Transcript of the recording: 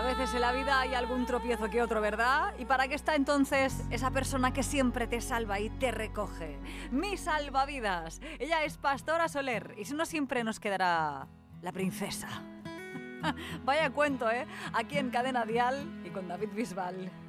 veces en la vida hay algún tropiezo que otro, ¿verdad? ¿Y para qué está entonces esa persona que siempre te salva y te recoge? Mi salvavidas. Ella es Pastora Soler y si no siempre nos quedará la princesa. Vaya cuento, ¿eh? Aquí en Cadena Dial y con David Bisbal.